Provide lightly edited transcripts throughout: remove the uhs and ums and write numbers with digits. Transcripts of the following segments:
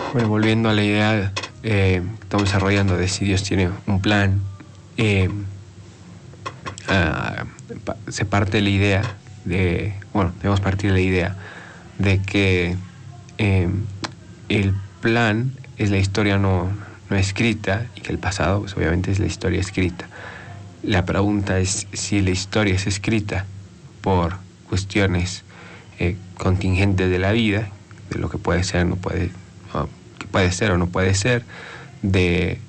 Bueno, volviendo a la idea que estamos desarrollando de si Dios tiene un plan, se parte de la idea debemos partir de la idea de que el plan es la historia no escrita y que el pasado, pues obviamente, es la historia escrita. La pregunta es si la historia es escrita por cuestiones contingentes de la vida, de lo que puede ser, no puede, que puede ser o no puede ser, del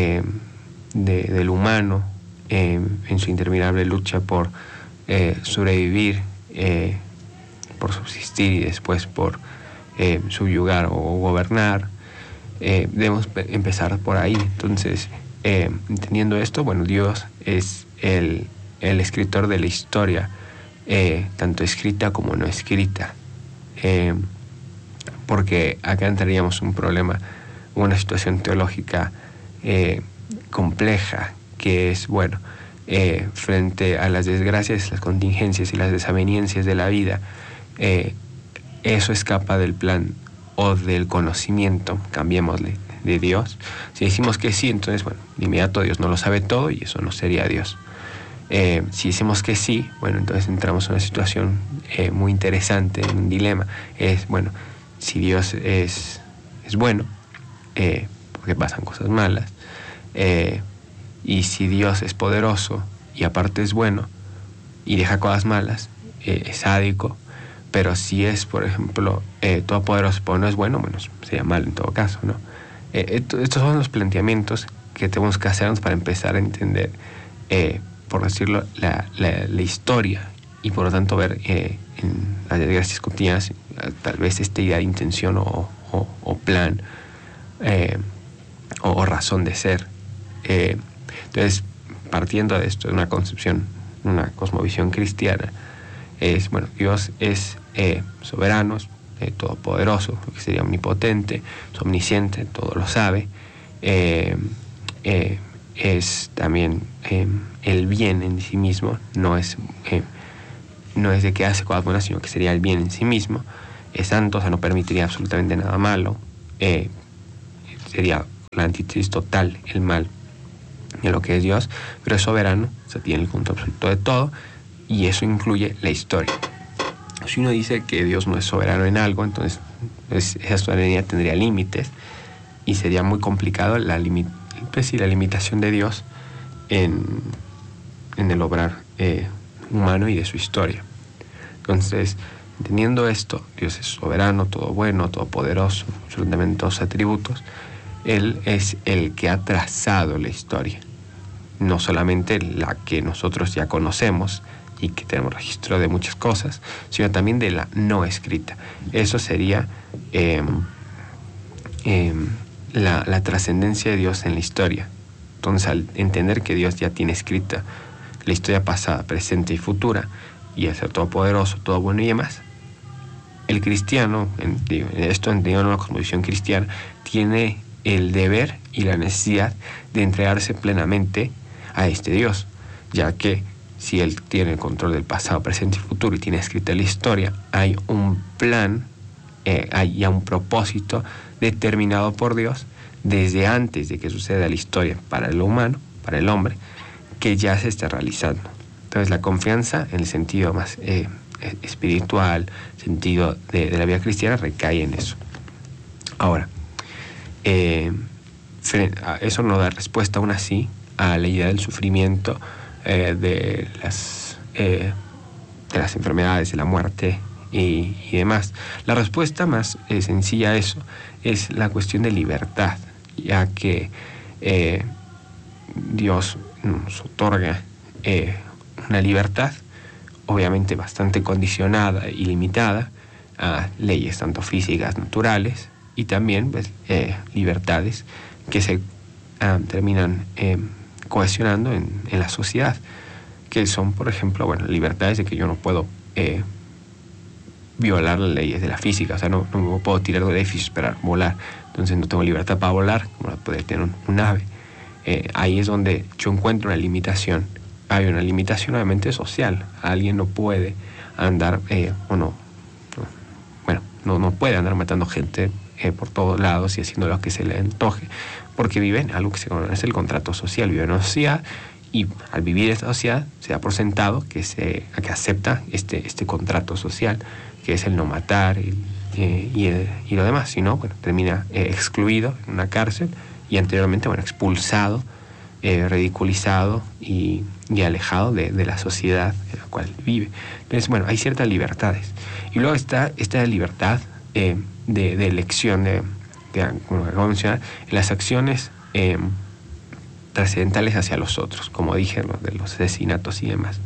humano en su interminable lucha por sobrevivir, por subsistir y después por subyugar o gobernar. Debemos empezar por ahí. Entonces, entendiendo esto, bueno, Dios es el escritor de la historia, tanto escrita como no escrita, porque acá entraríamos un problema, una situación teológica compleja, que es, bueno, frente a las desgracias, las contingencias y las desavenencias de la vida, eso escapa del plan o del conocimiento, cambiémosle, de Dios. Si decimos que sí, entonces, bueno, de inmediato Dios no lo sabe todo y eso no sería Dios. Si decimos que sí, bueno, entonces entramos en una situación muy interesante, en un dilema. Es, bueno, si Dios es bueno, porque pasan cosas malas, y si Dios es poderoso y aparte es bueno y deja cosas malas, es sádico. Pero si es, por ejemplo, todopoderoso pero no es bueno, bueno, sería mal en todo caso, ¿no? Estos son los planteamientos que tenemos que hacernos para empezar a entender, por decirlo, la historia, y por lo tanto ver en las desgracias cotidianas tal vez esta idea de intención o plan o razón de ser. Entonces, partiendo de esto, de una concepción, una cosmovisión cristiana, es, bueno, Dios es soberano, todopoderoso, que sería omnipotente, es omnisciente, todo lo sabe, es también el bien en sí mismo, no es de que hace cosas buenas, sino que sería el bien en sí mismo, es santo, o sea, no permitiría absolutamente nada malo, sería la antítesis total, el mal, de lo que es Dios, pero es soberano, o sea, tiene el control absoluto de todo, y eso incluye la historia. Si uno dice que Dios no es soberano en algo, entonces esa soberanía tendría límites y sería muy complicado la limitación de Dios en el obrar humano y de su historia. Entonces, entendiendo esto, Dios es soberano, todo bueno, todopoderoso, absolutamente todos sus atributos. Él es el que ha trazado la historia, no solamente la que nosotros ya conocemos y que tenemos registro de muchas cosas, sino también de la no escrita. Eso sería la trascendencia de Dios en la historia. Entonces, al entender que Dios ya tiene escrita la historia pasada, presente y futura, y al ser todopoderoso, todo bueno y demás, el cristiano, esto entendido en una cosmovisión cristiana, tiene el deber y la necesidad de entregarse plenamente a este Dios, ya que si Él tiene el control del pasado, presente y futuro y tiene escrita la historia, hay un plan, hay ya un propósito determinado por Dios desde antes de que suceda la historia para el humano, para el hombre, que ya se está realizando. Entonces, la confianza en el sentido más espiritual, sentido de la vida cristiana, recae en eso. Ahora, eso no da respuesta aún así a la idea del sufrimiento, de las enfermedades, de la muerte y demás. La respuesta más sencilla a eso es la cuestión de libertad, ya que Dios nos otorga una libertad, obviamente bastante condicionada y limitada a leyes tanto físicas, naturales, y también pues, libertades que se terminan cohesionando en la sociedad, que son, por ejemplo, bueno, libertades de que yo no puedo violar las leyes de la física, o sea, no me puedo tirar de edificios para volar, entonces no tengo libertad para volar, como la puede tener un ave. Ahí es donde yo encuentro una limitación. Hay una limitación obviamente social. Alguien no puede andar, no puede andar matando gente por todos lados y haciendo lo que se le antoje, porque vive en algo que se conoce el contrato social, vive en una sociedad y al vivir esta sociedad se da por sentado que acepta este contrato social, que es el no matar y lo demás, si no, bueno, termina excluido en una cárcel y anteriormente, bueno, expulsado, ridiculizado y alejado de la sociedad en la cual vive. Entonces, bueno, hay ciertas libertades. Y luego está esta libertad de elección, como acabo de mencionar, en las acciones trascendentales hacia los otros, como dije, de los asesinatos y demás.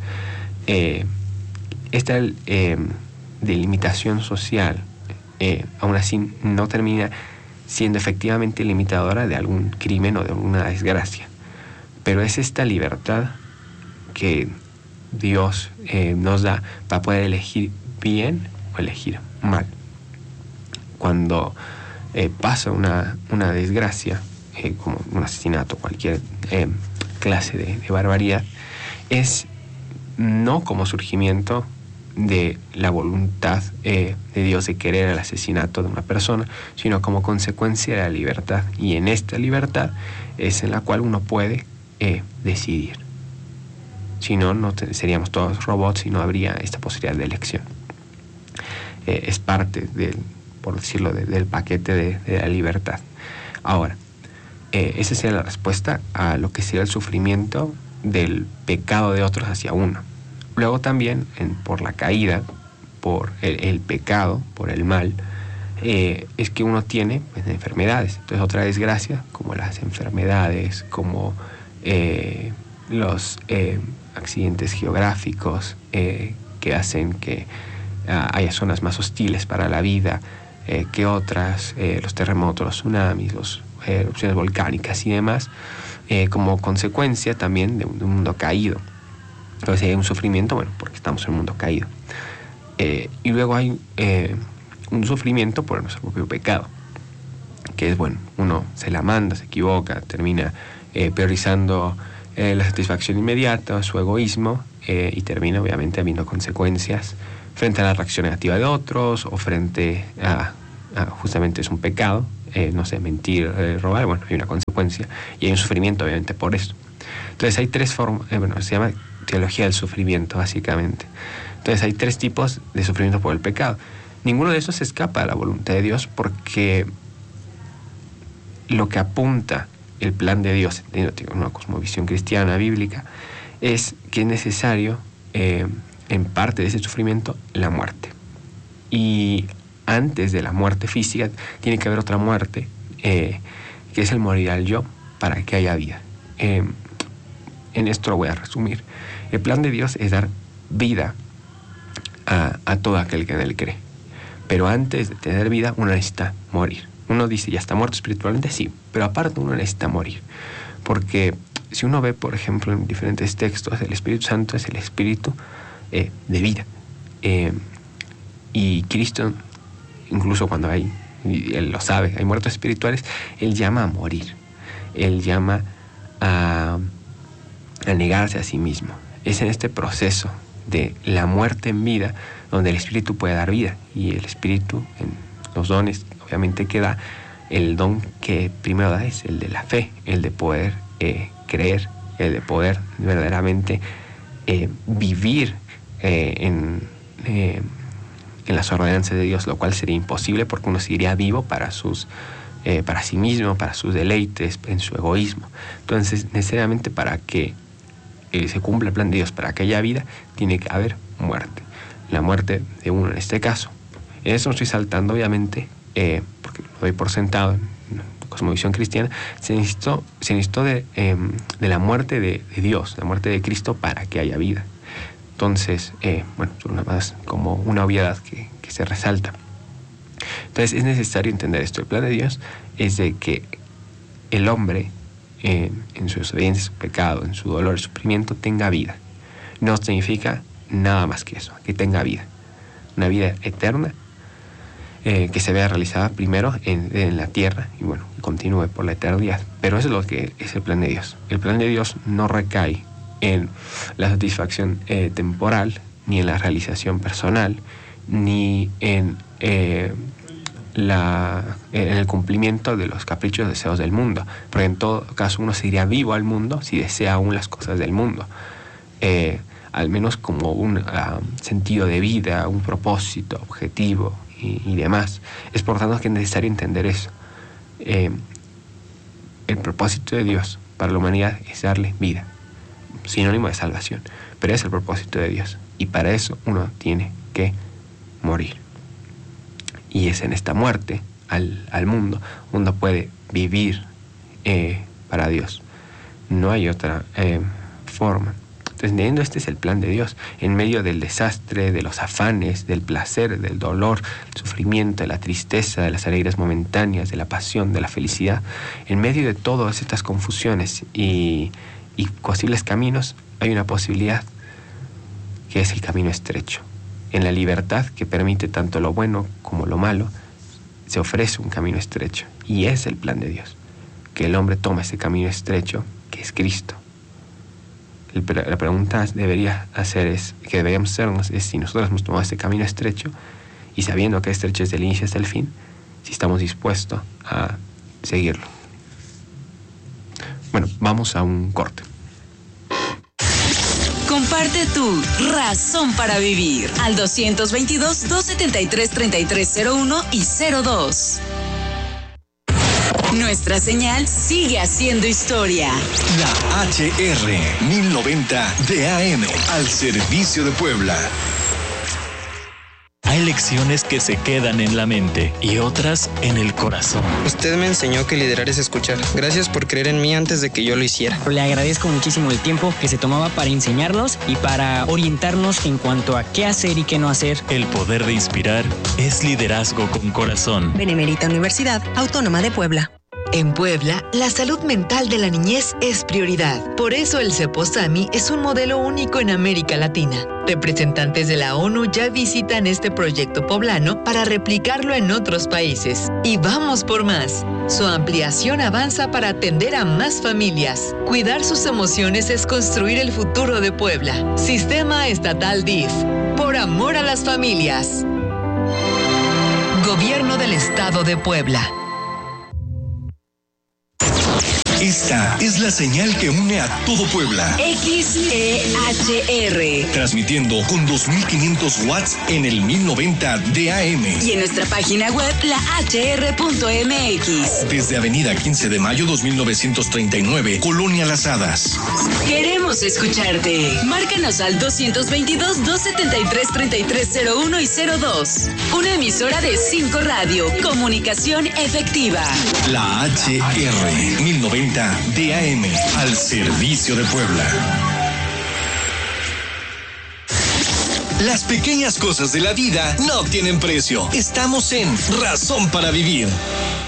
Esta delimitación social, aún así, no termina siendo efectivamente limitadora de algún crimen o de alguna desgracia. Pero es esta libertad que Dios nos da para poder elegir bien o elegir mal. Cuando pasa una desgracia, como un asesinato, cualquier clase de barbaridad, es no como surgimiento de la voluntad de Dios de querer el asesinato de una persona, sino como consecuencia de la libertad. Y en esta libertad es en la cual uno puede decidir. Si no, seríamos todos robots y no habría esta posibilidad de elección. Es parte por decirlo, del paquete de la libertad. Ahora, esa sería la respuesta a lo que sería el sufrimiento del pecado de otros hacia uno. Luego también, por la caída, por el pecado, por el mal, es que uno tiene pues, enfermedades. Entonces, otra desgracia, como las enfermedades, como los accidentes geográficos que hacen que haya zonas más hostiles para la vida que otras, los terremotos, los tsunamis, las erupciones volcánicas y demás, como consecuencia también de un mundo caído. Entonces hay un sufrimiento, bueno, porque estamos en un mundo caído. Y luego hay un sufrimiento por nuestro propio pecado, que es, bueno, uno se la manda, se equivoca, termina priorizando la satisfacción inmediata, su egoísmo, y termina obviamente habiendo consecuencias frente a la reacción negativa de otros o frente a justamente es un pecado, no sé, mentir, robar, bueno, hay una consecuencia y hay un sufrimiento obviamente por eso. Entonces hay tres formas, bueno, se llama teología del sufrimiento básicamente. Entonces hay tres tipos de sufrimiento por el pecado. Ninguno de esos se escapa a la voluntad de Dios porque lo que apunta el plan de Dios, entendiendo una cosmovisión cristiana, bíblica, es que es necesario, en parte de ese sufrimiento, la muerte. Y antes de la muerte física, tiene que haber otra muerte, que es el morir al yo, para que haya vida. En esto lo voy a resumir. El plan de Dios es dar vida a todo aquel que en él cree. Pero antes de tener vida, uno necesita morir. Uno dice, ya está muerto espiritualmente, sí, pero aparte uno necesita morir. Porque si uno ve, por ejemplo, en diferentes textos, el Espíritu Santo es el Espíritu de vida. Y Cristo, incluso cuando hay, y él lo sabe, hay muertos espirituales, él llama a morir. Él llama a negarse a sí mismo. Es en este proceso de la muerte en vida donde el Espíritu puede dar vida. Y el Espíritu, en los dones, obviamente que da, el don que primero da es el de la fe, el de poder creer, el de poder verdaderamente vivir en las ordenanzas de Dios, lo cual sería imposible porque uno seguiría vivo para sí mismo, para sus deleites, en su egoísmo. Entonces, necesariamente para que se cumpla el plan de Dios, para que haya vida, tiene que haber muerte. La muerte de uno en este caso. En eso no estoy saltando, obviamente, porque lo doy por sentado en cosmovisión cristiana, se necesitó de la muerte de Dios, la muerte de Cristo para que haya vida. Entonces, bueno, es una más como una obviedad que se resalta. Entonces es necesario entender esto. El plan de Dios es de que el hombre, en su desobediencia, su pecado, en su dolor, sufrimiento, tenga vida. No significa nada más que eso, que tenga vida. Una vida eterna, que se vea realizada primero en la tierra y bueno, continúe por la eternidad. Pero eso es lo que es el plan de Dios. El plan de Dios no recae en la satisfacción temporal, ni en la realización personal, ni en en el cumplimiento de los caprichos y deseos del mundo, porque en todo caso uno seguiría vivo al mundo si desea aún las cosas del mundo, al menos como un sentido de vida, un propósito, objetivo y demás. Es por tanto que es necesario entender eso. El propósito de Dios para la humanidad es darle vida, sinónimo de salvación, pero es el propósito de Dios, y para eso uno tiene que morir. Y es en esta muerte al mundo uno puede vivir para Dios. No hay otra forma. Entonces, entendiendo este es el plan de Dios, en medio del desastre, de los afanes, del placer, del dolor, del sufrimiento, de la tristeza, de las alegrías momentáneas, de la pasión, de la felicidad, en medio de todas estas confusiones y posibles caminos, hay una posibilidad que es el camino estrecho. En la libertad que permite tanto lo bueno como lo malo, se ofrece un camino estrecho, y es el plan de Dios, que el hombre tome ese camino estrecho, que es Cristo. La pregunta que deberíamos hacernos es si nosotros hemos tomado este camino estrecho, y sabiendo que estrecho es del inicio hasta el fin, si estamos dispuestos a seguirlo. Bueno, vamos a un corte. Comparte tu razón para vivir al 222-273-3301 y 02. Nuestra señal sigue haciendo historia. La HR 1090 de AM al servicio de Puebla. Hay lecciones que se quedan en la mente y otras en el corazón. Usted me enseñó que liderar es escuchar. Gracias por creer en mí antes de que yo lo hiciera. Le agradezco muchísimo el tiempo que se tomaba para enseñarnos y para orientarnos en cuanto a qué hacer y qué no hacer. El poder de inspirar es liderazgo con corazón. Benemérita Universidad Autónoma de Puebla. En Puebla, la salud mental de la niñez es prioridad. Por eso el Ceposami es un modelo único en América Latina. Representantes de la ONU ya visitan este proyecto poblano para replicarlo en otros países. Y vamos por más. Su ampliación avanza para atender a más familias. Cuidar sus emociones es construir el futuro de Puebla. Sistema Estatal DIF. Por amor a las familias. Gobierno del Estado de Puebla. Esta es la señal que une a todo Puebla. XEHR. Transmitiendo con 2500 watts en el 1090 de AM. Y en nuestra página web, lahr.mx. Desde Avenida 15 de Mayo 2939, Colonia Las Hadas. Queremos escucharte. Márcanos al 222-273-3301 y 02. Una emisora de 5 Radio. Comunicación efectiva. La HR 1090 DAM al servicio de Puebla. Las pequeñas cosas de la vida no tienen precio. Estamos en Razón para Vivir.